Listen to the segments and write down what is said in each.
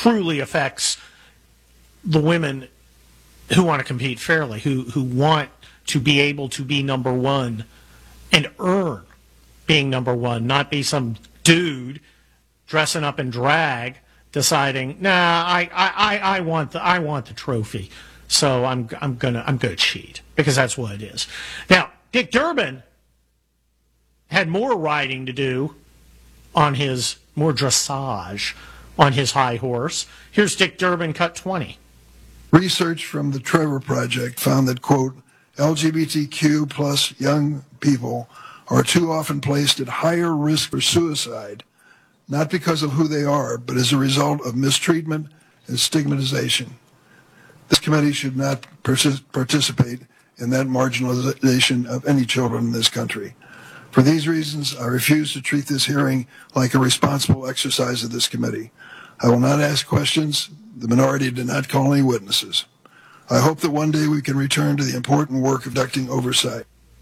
truly affects the women who want to compete fairly, who want to be able to be number one and earn being number one, not be some dude dressing up in drag deciding, nah, I want the trophy, so I'm gonna cheat, because that's what it is. Now, Dick Durbin had more riding to do on his, more dressage on his high horse. Here's Dick Durbin, cut 20. Research from the Trevor Project found that, quote, LGBTQ plus young people are too often placed at higher risk for suicide, not because of who they are, but as a result of mistreatment and stigmatization. This committee should not participate in that marginalization of any children in this country. For these reasons, I refuse to treat this hearing like a responsible exercise of this committee. I will not ask questions. The minority did not call any witnesses. I hope that one day we can return to the important work of conducting oversight.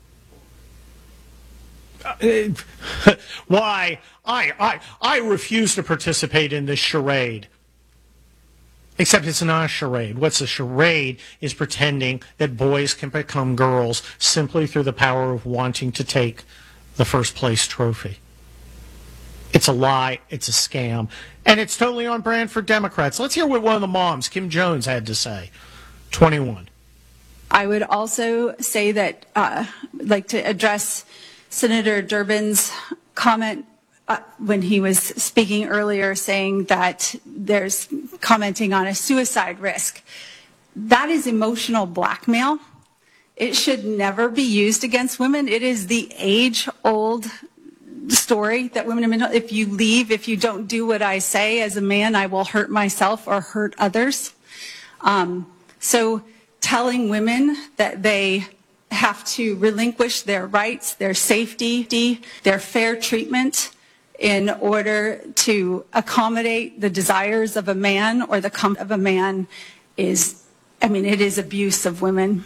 Why, I refuse to participate in this charade. Except it's not a charade. What's a charade is pretending that boys can become girls simply through the power of wanting to take the first place trophy. It's a lie. It's a scam. And it's totally on brand for Democrats. Let's hear what one of the moms, Kim Jones, had to say. 21. I would also say that I'd like to address Senator Durbin's comment when he was speaking earlier, saying that there's commenting on a suicide risk. That is emotional blackmail. It should never be used against women. It is the age-old story that women, if you leave, if you don't do what I say as a man, I will hurt myself or hurt others. So telling women that they have to relinquish their rights, their safety, their fair treatment in order to accommodate the desires of a man or the comfort of a man is, it is abuse of women.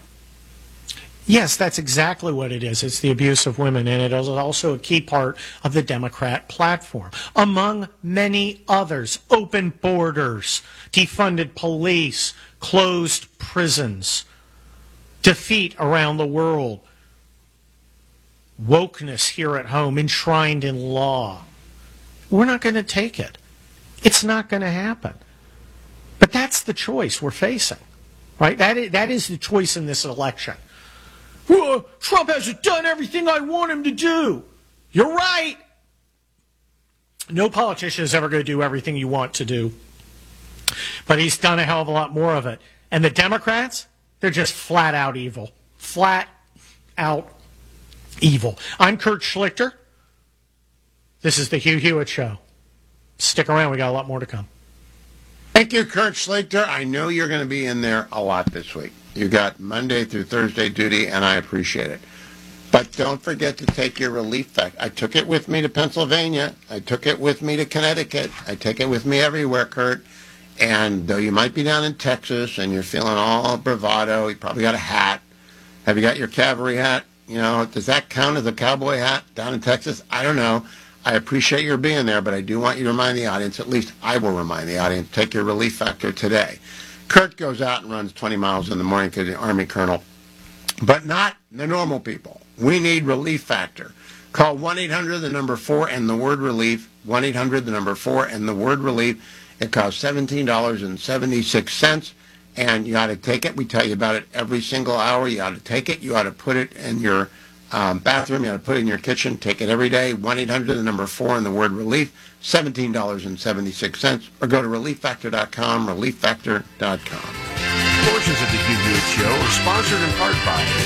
Yes, that's exactly what it is. It's the abuse of women, and it is also a key part of the Democrat platform. Among many others, open borders, defunded police, closed prisons, defeat around the world, wokeness here at home, enshrined in law. We're not going to take it. It's not going to happen. But that's the choice we're facing, right? That is the choice in this election. Well, Trump hasn't done everything I want him to do. You're right. No politician is ever going to do everything you want to do. But he's done a hell of a lot more of it. And the Democrats, they're just flat out evil. Flat out evil. I'm Kurt Schlichter. This is the Hugh Hewitt Show. Stick around. We got a lot more to come. Thank you, Kurt Schlichter. I know you're going to be in there a lot this week. You got Monday through Thursday duty, and I appreciate it. But don't forget to take your relief factor. I took it with me to Pennsylvania. I took it with me to Connecticut. I take it with me everywhere, Kurt. And though you might be down in Texas and you're feeling all bravado, you probably got a hat. Have you got your cavalry hat? Does that count as a cowboy hat down in Texas? I don't know. I appreciate your being there, but I do want you to remind the audience, at least I will remind the audience, take your relief factor today. Kurt goes out and runs 20 miles in the morning because he's an Army colonel, but not the normal people. We need relief factor. Call 1-800, the number 4, and the word relief, 1-800, the number 4, and the word relief. It costs $17.76, and you ought to take it. We tell you about it every single hour. You ought to take it. You ought to put it in your bathroom. You ought to put it in your kitchen. Take it every day. 1-800, the number 4, and the word relief, $17.76, or go to relieffactor.com, relieffactor.com. Portions of the Hugh Hewitt Show are sponsored in part by